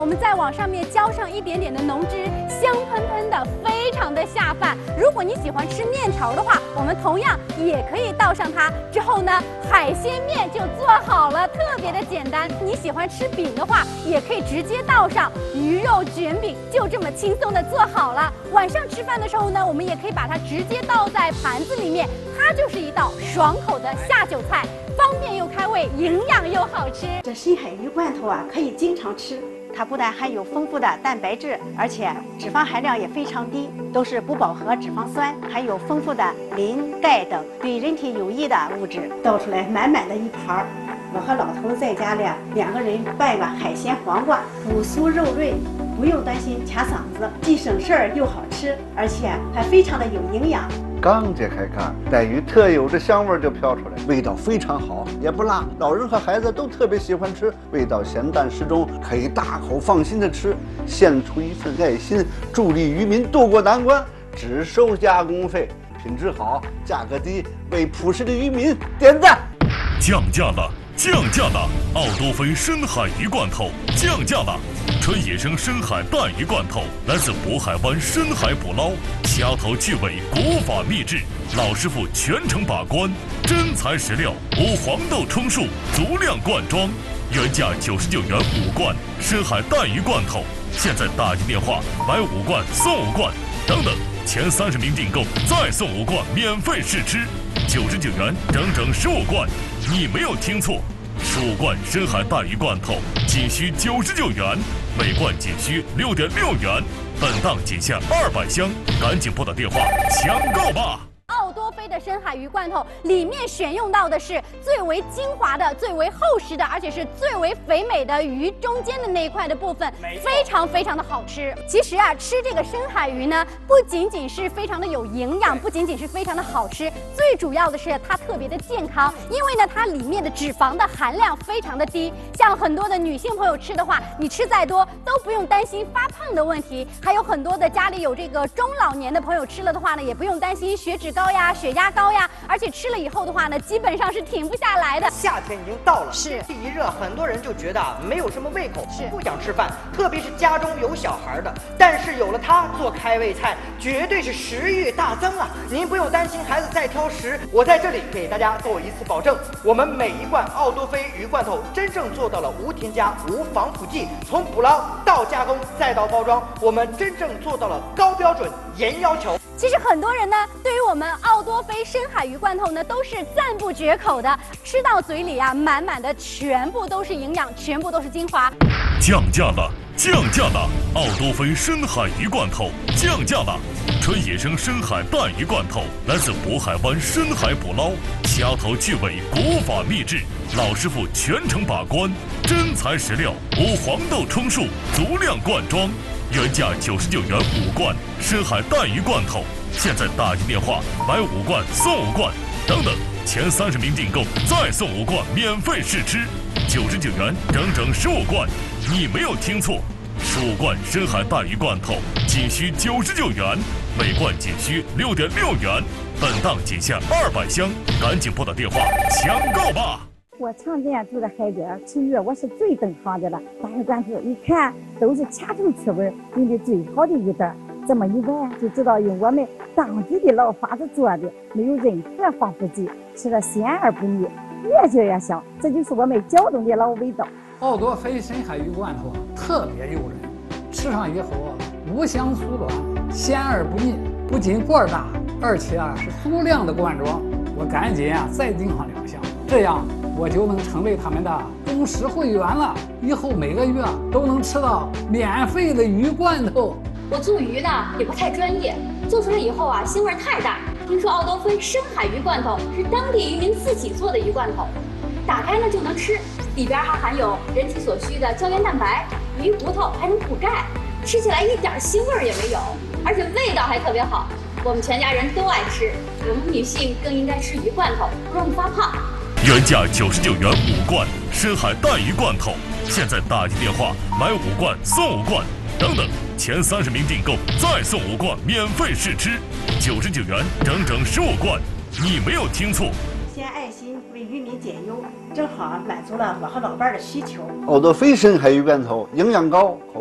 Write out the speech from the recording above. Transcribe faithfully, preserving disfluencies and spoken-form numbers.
我们再往上面浇上一点点的浓汁，香喷喷的，非常的下饭。如果你喜欢吃面条的话，我们同样也可以倒上它。之后呢，海鲜面就做好了，特别的简单。你喜欢吃饼的话，也可以直接倒上鱼肉卷饼，就这么轻松的做好了。晚上吃饭的时候呢，我们也可以把它直接倒在盘子里面，它就是一道爽口的下酒菜，方便又开胃，营养又好吃。 这深海鱼罐头啊，可以经常吃。它不但含有丰富的蛋白质，而且脂肪含量也非常低，都是不饱和脂肪酸，含有丰富的磷、钙等对人体有益的物质。倒出来满满的一盘儿，我和老头子在家里两个人拌个海鲜黄瓜，骨酥肉润，不用担心卡嗓子，既省事儿又好吃，而且还非常的有营养。 刚揭开盖，带鱼特有的香味就飘出来，味道非常好，也不辣，老人和孩子都特别喜欢吃，味道咸淡适中，可以大口放心的吃，献出一份爱心，助力渔民渡过难关，只收加工费，品质好，价格低，为朴实的渔民点赞。 降价了，降价了！奥多菲深海鱼罐头降价了。纯野生深海带鱼罐头来自渤海湾深海捕捞，掐头去尾，古法秘制，老师傅全程把关，真材实料，无黄豆充数，足量灌装，原价九十九元五罐深海带鱼罐头，现在打进电话买五罐送五罐，等等，前三十名订购再送五罐免费试吃，九十九元整整十五罐，你没有听错。十五罐深海带鱼罐头仅需九十九元，每罐仅需六点六元，本档仅限二百箱，赶紧拨打电话抢购吧！ 奥多菲的深海鱼罐头里面选用到的是最为精华的、最为厚实的，而且是最为肥美的鱼中间的那一块的部分，非常非常的好吃。其实啊，吃这个深海鱼呢，不仅仅是非常的有营养，不仅仅是非常的好吃，最主要的是它特别的健康，因为呢，它里面的脂肪的含量非常的低。像很多的女性朋友吃的话，你吃再多都不用担心发胖的问题。还有很多的家里有这个中老年的朋友吃了的话呢，也不用担心血脂高呀、血压高呀，而且吃了以后的话呢，基本上是停不下来的。 夏天已经到了， 是一热，很多人就觉得啊没有什么胃口， 是不想吃饭，特别是家中有小孩的。但是有了它做开胃菜，绝对是食欲大增啊！您不用担心孩子再挑食，我在这里给大家做一次保证，我们每一罐奥多菲鱼罐头真正做到了无添加、无防腐剂，从捕捞到加工再到包装，我们真正做到了高标准、严要求。 其实很多人呢，对于我们奥多菲深海鱼罐头呢，都是赞不绝口的。吃到嘴里啊，满满的全部都是营养，全部都是精华。 降价了，降价了！奥多菲深海鱼罐头降价了。纯野生深海带鱼罐头来自渤海湾深海捕捞，掐头去尾，古法秘制，老师傅全程把关，真材实料，无黄豆充数，足量灌装。原价九十九元五罐深海带鱼罐头，现在打进电话买五罐送五罐，等等，前三十名订购再送五罐免费试吃，九十九元整整十五罐，你没有听错，十五罐深海带鱼罐头仅需九十九元，每罐仅需六点六元，本档仅限二百箱，赶紧拨打电话抢购吧！ 我常年住在海边，吃鱼我是最懂行的了。大鱼罐头一看都是掐头去味，用的最好的鱼蛋，这么一闻就知道用我们当地的老法子做的，没有任何防腐剂，吃了鲜而不腻，越嚼越香，这就是我们胶东的老味道。 奥多菲深海鱼罐头特别诱人，吃上以后无香酥软，鲜而不腻，不仅罐大，而且啊是足量的灌装。我赶紧啊再订上两箱，这样我就能成为他们的忠实会员了，以后每个月都能吃到免费的鱼罐头。 我做鱼呢也不太专业，做出来以后啊腥味太大。听说奥多菲深海鱼罐头是当地渔民自己做的鱼罐头，打开呢就能吃，里边还含有人体所需的胶原蛋白，鱼骨头还能补钙，吃起来一点腥味也没有，而且味道还特别好。我们全家人都爱吃，我们女性更应该吃鱼罐头，不容易发胖。 原价九十九元五罐深海带鱼罐头，现在打进电话买五罐送五罐，等等，前三十名订购再送五罐免费试吃，九十九元整整十五罐，你没有听错， 献爱心，为渔民解忧，正好满足了我和老伴儿的需求。 奥多菲深海鱼罐头营养高。